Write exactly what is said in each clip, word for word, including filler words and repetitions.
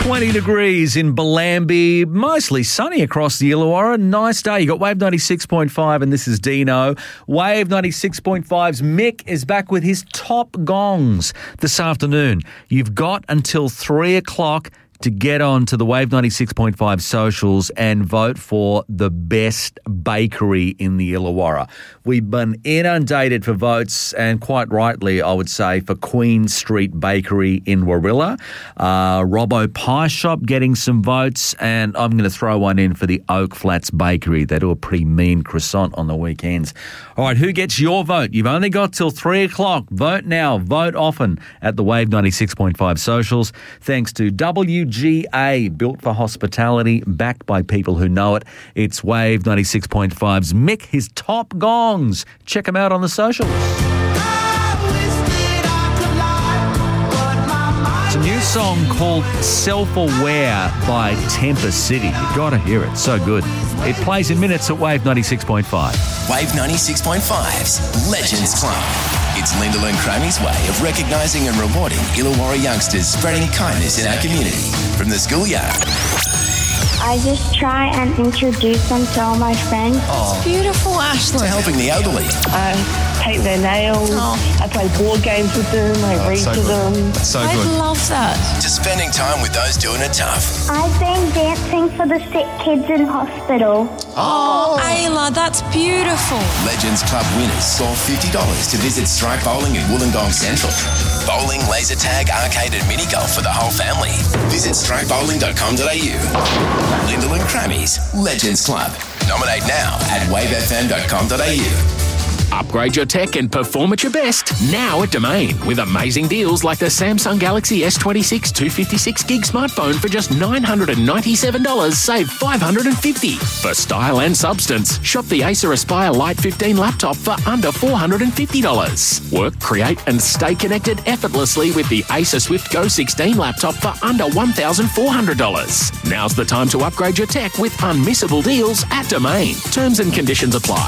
twenty degrees in Bellambi, mostly sunny across the Illawarra. Nice day. You got Wave ninety-six point five, and this is Dino. Wave ninety-six point five's Mick is back with his top gongs this afternoon. You've got until three o'clock to get on to the Wave ninety-six point five socials and vote for the best bakery in the Illawarra. We've been inundated for votes, and quite rightly, I would say, for Queen Street Bakery in Warilla. Uh, Robbo Pie Shop getting some votes, and I'm going to throw one in for the Oak Flats Bakery. They do a pretty mean croissant on the weekends. All right, who gets your vote? You've only got till three o'clock. Vote now, vote often at the Wave ninety-six point five socials. Thanks to W G A, built for hospitality, backed by people who know it. It's Wave ninety-six point five's Mick, his top gongs. Check him out on the socials. It's a new song called Self-Aware by Tempest City. You've got to hear it. So good. It plays in minutes at Wave ninety-six point five. Wave ninety-six point five's Legends Club. It's Lyndall and Cramy's way of recognising and rewarding Illawarra youngsters spreading kindness in our community. From the schoolyard. I just try and introduce them to all my friends. Oh, it's beautiful, Ashley. To helping the elderly. I paint their nails. Oh. I play board games with them. I oh, read so to good. them. That's so I good. love that. To spending time with those doing it tough. I've been dancing for the sick kids in hospital. Oh, Ayla, that's beautiful. Legends Club winners score fifty dollars to visit Strike Bowling in Wollongong Central. Bowling, laser tag, arcade and mini golf for the whole family. Visit strike bowling dot com dot a u. Lyndall and Cramy's Legends Club. Nominate now at wave f m dot com dot a u. Upgrade your tech and perform at your best now at Domain with amazing deals like the Samsung Galaxy S twenty-six two fifty-six gig smartphone for just nine hundred ninety-seven dollars, save five hundred fifty dollars. For style and substance, shop the Acer Aspire Lite fifteen laptop for under four hundred fifty dollars. Work, create and stay connected effortlessly with the Acer Swift Go sixteen laptop for under one thousand four hundred dollars. Now's the time to upgrade your tech with unmissable deals at Domain. Terms and conditions apply.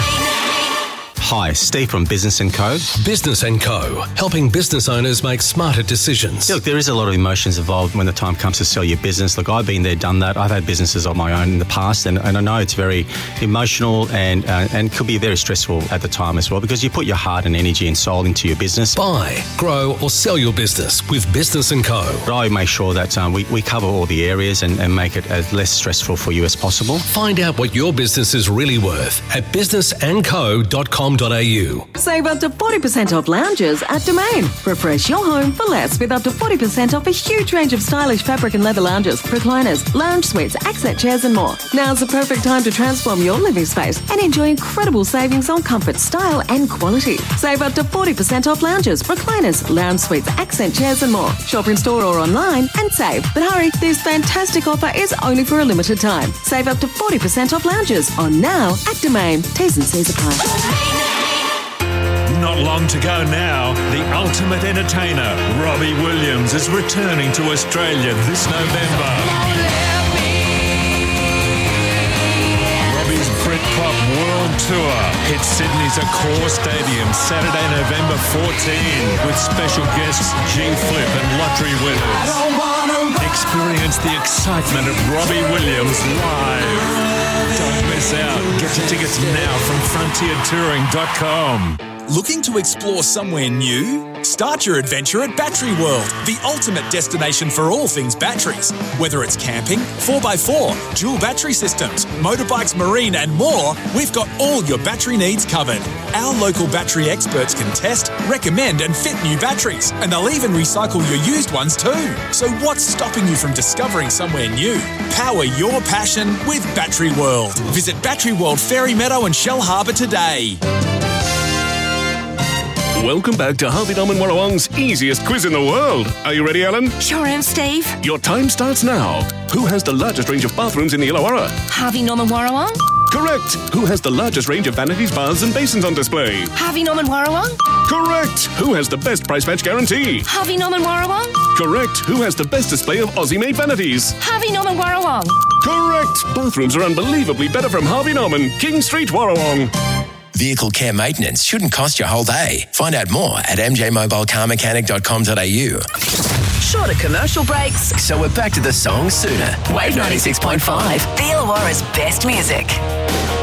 Hi, Steve from Business and Co. Business and Co. Helping business owners make smarter decisions. Look, there is a lot of emotions involved when the time comes to sell your business. Look, I've been there, done that. I've had businesses of my own in the past, and, and I know it's very emotional and uh, and could be very stressful at the time as well, because you put your heart and energy and soul into your business. Buy, grow or sell your business with Business and Co. But I make sure that um, we, we cover all the areas and, and make it as less stressful for you as possible. Find out what your business is really worth at business and co dot com dot a u. Save up to forty percent off lounges at Domain. Refresh your home for less with up to forty percent off a huge range of stylish fabric and leather lounges, recliners, lounge suites, accent chairs and more. Now's the perfect time to transform your living space and enjoy incredible savings on comfort, style and quality. Save up to forty percent off lounges, recliners, lounge suites, accent chairs and more. Shop in store or online and save. But hurry, this fantastic offer is only for a limited time. Save up to forty percent off lounges on now at Domain. T's and C's apply. Not long to go now. The ultimate entertainer, Robbie Williams, is returning to Australia this November. Robbie's Britpop World Tour hits Sydney's Accor Stadium Saturday, November fourteenth, with special guests G-Flip and lottery winners. Experience the excitement of Robbie Williams live. Don't miss out. Get your tickets now from frontier touring dot com. Looking to explore somewhere new? Start your adventure at Battery World, the ultimate destination for all things batteries. Whether it's camping, four by four, dual battery systems, motorbikes, marine and more, we've got all your battery needs covered. Our local battery experts can test, recommend and fit new batteries, and they'll even recycle your used ones too. So what's stopping you from discovering somewhere new? Power your passion with Battery World. Visit Battery World Fairy Meadow and Shell Harbour today. Welcome back to Harvey Norman Warrawong's easiest quiz in the world. Are you ready, Ellen? Sure am, Steve. Your time starts now. Who has the largest range of bathrooms in the Illawarra? Harvey Norman Warrawong. Correct. Who has the largest range of vanities, baths and basins on display? Harvey Norman Warrawong. Correct. Who has the best price match guarantee? Harvey Norman Warrawong. Correct. Who has the best display of Aussie-made vanities? Harvey Norman Warrawong. Correct. Bathrooms are unbelievably better from Harvey Norman, King Street, Warrawong. Vehicle care maintenance shouldn't cost you a whole day. Find out more at m j mobile car mechanic dot com dot a u. Shorter commercial breaks. So we're back to the song sooner. Wave ninety-six point five. The Illawarra's best music.